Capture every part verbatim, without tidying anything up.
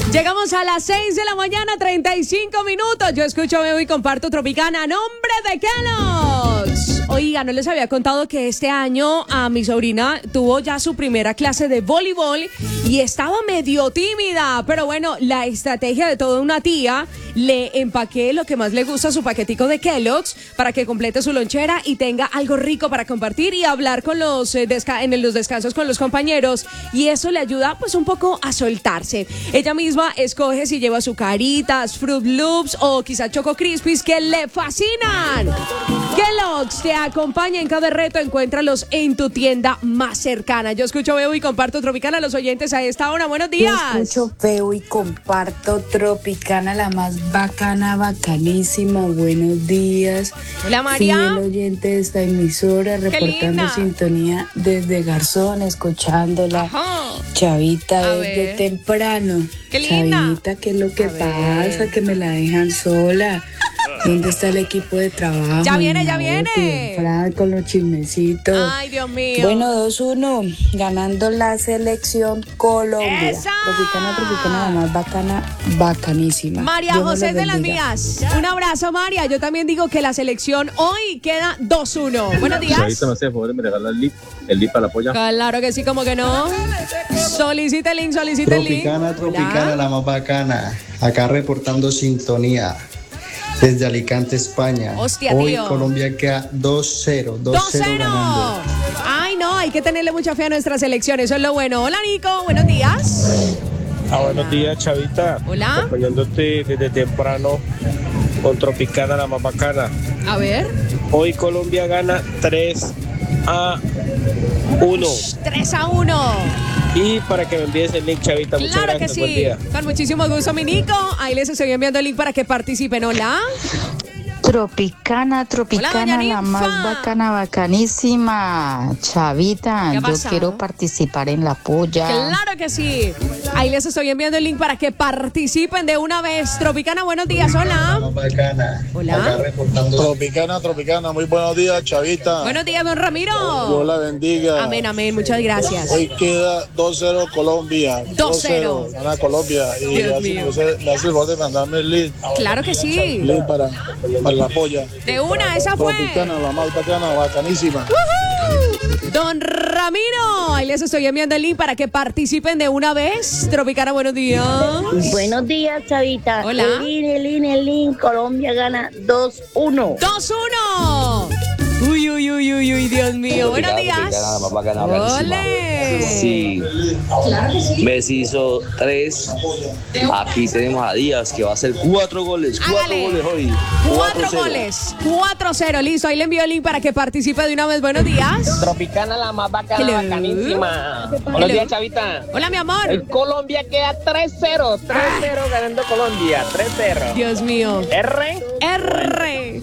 Llegamos a las seis de la mañana, treinta y cinco minutos. Yo escucho, veo y comparto Tropicana a nombre de Kellogg's. Oiga, no les había contado que este año a mi sobrina tuvo ya su primera clase de voleibol y estaba medio tímida. Pero bueno, la estrategia de toda una tía, le empaqué lo que más le gusta, su paquetico de Kellogg's, para que complete su lonchera y tenga algo rico para compartir y hablar con los, eh, desca- en los descansos con los compañeros. Y eso le ayuda pues un poco a soltarse. Ella misma escoge si lleva azucaritas, Fruit Loops o quizá Choco Crispies que le fascinan. Kellogg's te acompaña en cada reto. Encuéntralos en tu tienda más cercana. Yo escucho, veo y comparto Tropicana a los oyentes a esta hora. Buenos días. Yo escucho, veo y comparto Tropicana, la más bacana, bacanísima. Buenos días. Hola, María. Fiel oyente de esta emisora, reportando sintonía desde Garzón, escuchándola. Ajá. Chavita, A desde ver. temprano. Qué linda. Chavita, ¿qué es lo que A pasa? ver. Que me la dejan sola. ¿Dónde está el equipo de trabajo? Ya viene, ya No, viene. tío Fran, con los chismecitos. Ay, Dios mío. Bueno, dos uno, ganando la selección Colombia. ¡Esa! Tropicana, Tropicana, la más bacana, bacanísima. María Dios me José los de las bendiga. mías. Un abrazo, María. Yo también digo que la selección hoy queda dos uno. Buenos días. Chavita, me hace el favor de me regalar el lip, el lip para la polla. Claro que sí, como que no. Solicite el link, solicite el link. Tropicana, Tropicana, Hola. la más bacana. Acá reportando sintonía desde Alicante, España. Hostia, Hoy tío. Colombia queda dos cero, dos dos cero cero. ganando. Ay, no, hay que tenerle mucha fe a nuestra selección. Eso es lo bueno. Hola, Nico. Buenos días. Ah, buenos días, Chavita. Hola. Acompañándote desde temprano con Tropicana, la más bacana. A ver. Hoy Colombia gana tres a uno. tres a uno. Y para que me envíes el link, Chavita, muchas Claro que gracias. Buen sí. día. Con muchísimo gusto, mi Nico. Ahí les estoy enviando el link para que participen. Hola. Tropicana, Hola, Tropicana, doña la Ninfa. más bacana, bacanísima. Chavita, ¿Qué ha yo pasado? quiero participar en la polla. Claro que sí. Ahí les estoy enviando el link para que participen de una vez. Tropicana, buenos días. La Hola. más bacana. Hola. Acá reportando. Tropicana, Tropicana, muy buenos días, Chavita. Buenos días, don Dios Ramiro. la bendiga. Amén, amén. Muchas gracias. Hoy queda dos cero Colombia. dos cero. Gana Colombia. Y Dios le hace, mío. le hace el favor de mandarme el link. Claro que sí. Link para, para la polla. De una, esa fue. Tropicana, la más bacana, bacanísima. ¡Woohoo! Don Ramiro, ahí les estoy enviando el link para que participen de una vez. Tropicana, buenos días. Buenos días, Chavita. Hola. Elin, Elin, Elin, Colombia gana dos uno. dos uno. Uy, uy, uy, uy, uy, Dios mío. Buenos días. ¡Ole! Sí, Messi hizo tres. Aquí tenemos a Díaz que va a hacer cuatro goles. Cuatro Hágale. goles hoy. Cuatro cero. goles. cuatro cero. Listo, ahí le envío el link para que participe de una vez. Buenos días. Tropicana, la más bacana, Hello. bacanísima. Hello. Buenos días, Chavita. Hola, mi amor. El Colombia queda tres cero. tres cero ganando Colombia. tres cero. Dios mío. R. R.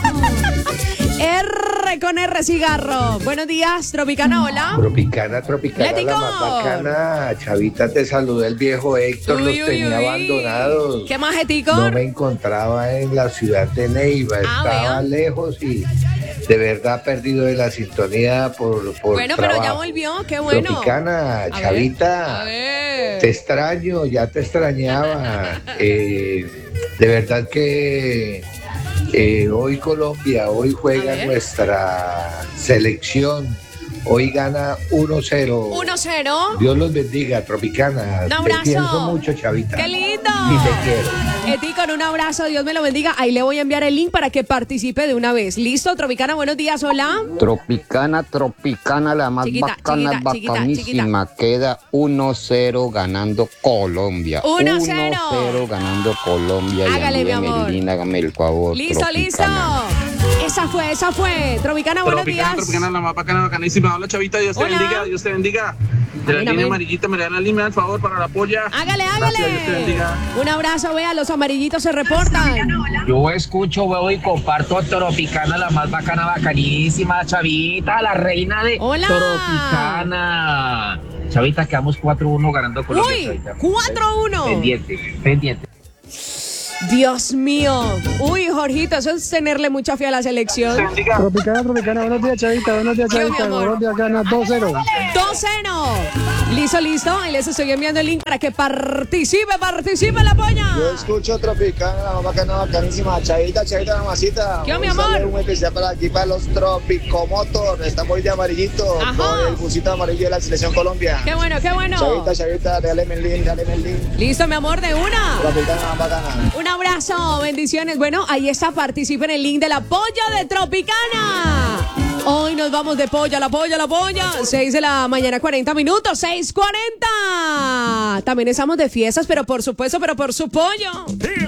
R con R cigarro. Buenos días, Tropicana, hola. Tropicana, Tropicana, Letico. la más bacana. Chavita, te saludé el viejo Héctor, Uy, los uy, tenía uy. abandonados. ¿Qué más, Etico? No me encontraba en la ciudad de Neiva, Ah, estaba vea. lejos y de verdad perdido de la sintonía por, por Bueno, pero ya trabajo. volvió, qué bueno. Tropicana, ver, Chavita, a ver. te extraño, ya te extrañaba. Eh, de verdad que eh, hoy Colombia, hoy A juega ver. nuestra selección, hoy gana uno cero. uno cero. Dios los bendiga, Tropicana. Un Te abrazo. pienso mucho, Chavita. ¡Qué lindo! Y te quiero. Eti, con un abrazo, Dios me lo bendiga. Ahí le voy a enviar el link para que participe de una vez. ¿Listo, Tropicana? Buenos días, hola. Tropicana, Tropicana, la más Chiquita, bacana, chiquita, chiquita, bacanísima. Queda uno cero ganando Colombia. uno uno cero. cero ganando Colombia. Hágale, y mi amor. Medellín, hágame el favor. Listo, Tropicana. listo. Esa fue, esa fue. Tropicana, buenos Tropicana, días. Tropicana, la más bacana, bacanísima. Hola, Chavita, Dios te Hola. bendiga, Dios te bendiga. De la Amén, línea amén. amarillita me dan la línea, al favor, para la polla. Hágale, hágale. Gracias, Dios te bendiga. Un abrazo, vea, los amarillitos se reportan. Yo escucho, veo y comparto Tropicana, la más bacana, bacanísima. Chavita, la reina de Hola. Tropicana. Chavita, quedamos cuatro uno ganando Colombia. Uy, Chavita. cuatro uno. Pendiente, pendiente. Dios mío. Uy, Jorgito, eso es tenerle mucha fe a la selección. Tropicana, Tropicana, buenos días, Chavita, buenos días, Yo, mi Chavita. amor. Colombia gana dos cero. dos Oceno. Listo, listo. Ahí les estoy enviando el link para que participe, participe la polla. Yo escucho Tropicana, la más bacana, bacanísima. Chavita, chavita, mamacita. ¿Qué, un mi amor? saludo, un especial para aquí, para los Tropicomotor. Estamos de amarillito. Ajá. Con el busito amarillo de la Selección Colombia. Qué bueno, qué bueno. Chavita, chavita, regáleme el link, regáleme el link. Listo, mi amor, de una. Tropicana, la más bacana. Un abrazo, bendiciones. Bueno, ahí está, participa en el link de la polla de Tropicana. Hoy nos vamos de polla, la polla, la polla. seis de la mañana, cuarenta minutos, seis cuarenta. También estamos de fiestas, pero por supuesto, pero por su pollo.